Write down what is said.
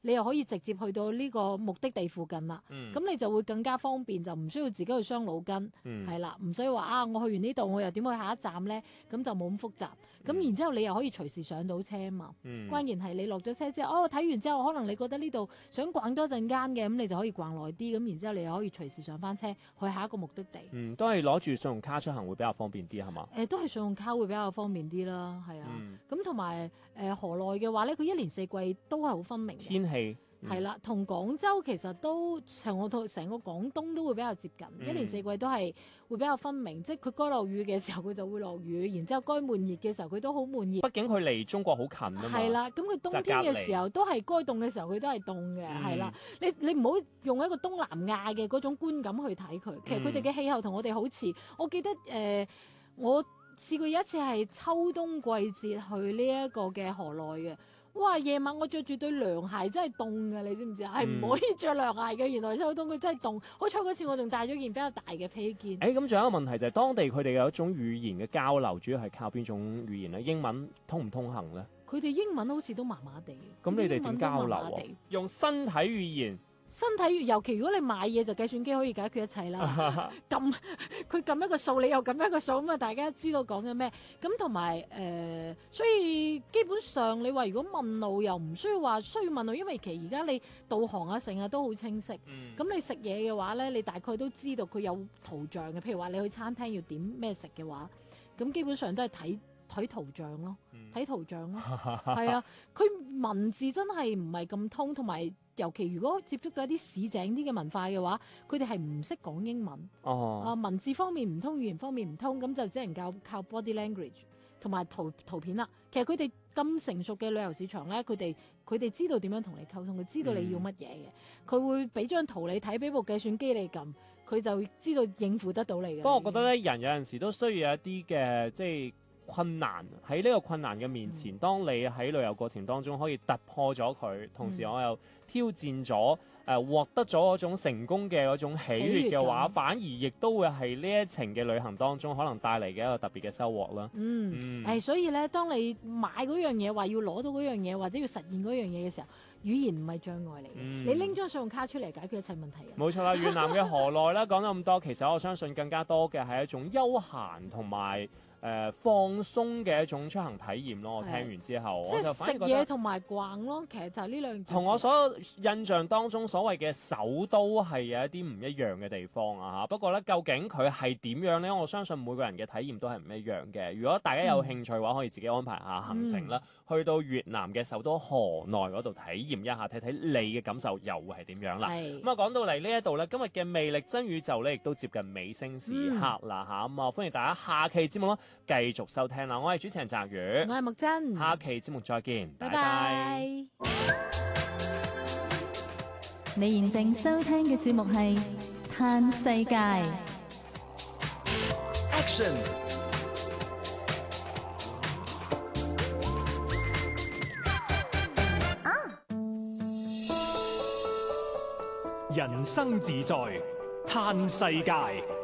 你又可以直接去到呢個目的地附近啦。咁你就會更加方便，就唔需要自己去傷腦筋，係啦，唔需要話啊，我去完呢度，我又點去下一站咧？咁就冇咁複雜。咁然之後你又可以隨時上到車啊嘛。關鍵係你落咗車之後，睇完之後，可能你覺得呢度想逛多陣間嘅，咁你就可以逛耐啲。咁然之後你又可以隨時上翻車去下一個目的地。 都係攞住信用卡出行會比較方便啲係嘛？ 都係信用卡會比較方便啲啦，係啊。咁同埋河內嘅話咧，佢一年四季都係好分明嘅。 天氣係啦，同廣州其實都成個廣東都會比較接近，一年四季都係會比較分明，即係佢該落雨嘅時候佢就會落雨，然之後該悶熱嘅時候佢都好悶熱。 畢竟佢離中國好近啊嘛。 係啦，咁佢冬天嘅時候都係該凍嘅時候佢都係凍嘅，係啦。你唔好用一個東南亞嘅嗰種觀感去睇佢，其實佢哋嘅氣候同我哋好似。我記得我試過有一次係秋冬季節去呢一個嘅河內嘅。哇！夜晚我着住對涼鞋真係凍嘅，你知唔知啊？係唔可以着涼鞋嘅。原來秋冬佢真係凍。好彩嗰次我仲帶咗件比較大嘅披肩。 咁仲有一個問題就係當地佢哋有一種語言嘅交流，主要係靠邊種語言咧？英文通唔通行咧？ 佢哋英文好似都麻麻地。 咁你哋點交流啊？用身體語言。 身體語，尤其如果你買嘢就計算機可以解決一切啦。佢撳一個數，你又撳一個數，咁啊大家知道講緊咩。咁同埋所以基本上你話如果問路又唔需要問路，因為其實而家你導航啊成日都好清晰。咁你食嘢嘅話咧，你大概都知道佢有圖像嘅。譬如話你去餐廳要點咩食嘅話，咁基本上都係睇圖像咯，睇圖像咯。係啊，佢文字真係唔係咁通，同埋。尤其如果接觸到一啲市井啲嘅文化嘅話，佢哋係唔識講英文。文字方面唔通，語言方面唔通，咁就只能靠 body language 同埋圖片啦。其實佢哋咁成熟嘅旅遊市場咧，佢哋知道點樣同你溝通，佢知道你要乜嘢嘅，佢會俾張圖你睇，俾部計算機你撳，佢就知道應付得到你嘅。 不過我覺得咧，人有陣時都需要有一啲嘅即係困難，喺呢個困難嘅面前，當你喺旅遊過程當中可以突破咗佢，同時我又挑戰咗獲得咗嗰種成功嘅嗰種喜悅嘅話，反而亦都會係呢一程嘅旅行當中可能帶嚟嘅一個特別嘅收穫啦。 所以咧，當你買嗰樣嘢，話要攞到嗰樣嘢，或者要實現嗰樣嘢嘅時候，語言唔係障礙嚟嘅。你拎張信用卡出嚟解決一切問題嘅。 冇錯啦，越南嘅河內啦，講咗咁多，其實我相信更加多嘅係一種休閒同埋放鬆嘅一種出行體驗咯。我聽完之後， 即係食嘢同埋逛咯，其實就係呢兩件事。 同我所印象當中所謂嘅首都係有一啲唔一樣嘅地方啊。不過咧，究竟佢係點樣咧？我相信每個人嘅體驗都係唔一樣嘅。如果大家有興趣嘅話，可以自己安排下行程啦，去到越南嘅首都河內嗰度體驗一下，睇睇你嘅感受又會係點樣啦。咁啊，講到嚟呢一度咧，今日嘅魅力真宇宙咧，亦都接近尾聲時刻啦嚇。咁啊，歡迎大家下期節目咯，繼續收聽啦！我係主持人澤宇， 我係木真， 下期節目再見， 拜拜。 你現正收聽嘅節目係《嘆世界》。 Action！ 人生自在，嘆世界。